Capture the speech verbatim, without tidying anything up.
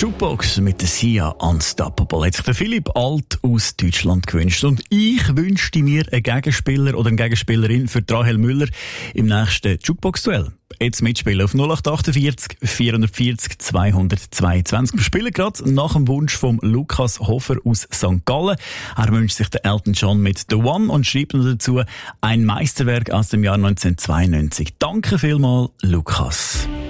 Jukebox mit der Sia Unstoppable hat sich der Philipp Alt aus Deutschland gewünscht. Und ich wünschte mir einen Gegenspieler oder eine Gegenspielerin für Rahel Müller im nächsten Jukebox-Duell. Jetzt mitspielen auf null acht achtundvierzig vierhundertvierzig zweihundertzweiundzwanzig. Wir spielen gerade nach dem Wunsch von Lukas Hofer aus Sankt Gallen. Er wünscht sich den Elton John mit The One und schreibt noch dazu ein Meisterwerk aus dem Jahr neunzehnhundertzweiundneunzig. Danke vielmals, Lukas.